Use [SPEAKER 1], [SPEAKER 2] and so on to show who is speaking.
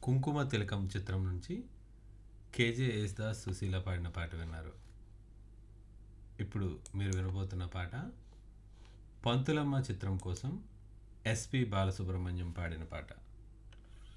[SPEAKER 1] కుంకుమ తిలకం చిత్రం నుంచి కేజే యేసుదాస్ సుశీల పాడిన పాట విన్నారు. ఇప్పుడు మీరు వినబోతున్న పాట పంతులమ్మ చిత్రం కోసం ఎస్పి బాలసుబ్రహ్మణ్యం పాడిన పాట.